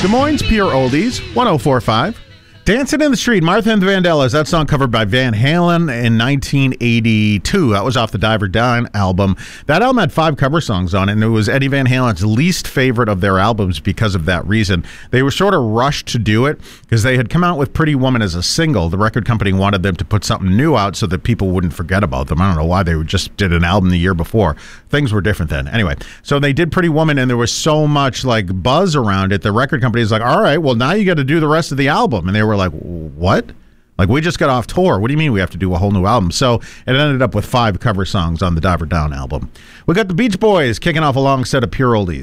Des Moines Pure Oldies, 104.5. Dancing in the Street, Martha and the Vandellas. That song covered by Van Halen in 1982. That was off the Diver Down album. That album had 5 cover songs on it, and it was Eddie Van Halen's least favorite of their albums because of that reason. They were sort of rushed to do it because they had come out with Pretty Woman as a single. The record company wanted them to put something new out so that people wouldn't forget about them. I don't know why. They just did an album the year before. Things were different then. Anyway, so they did Pretty Woman, and there was so much like buzz around it. The record company was like, all right, well, now you got to do the rest of the album. And they were like, what? Like, we just got off tour. What do you mean we have to do a whole new album? So it ended up with 5 cover songs on the Diver Down album. We got the Beach Boys kicking off a long set of Pure Oldies.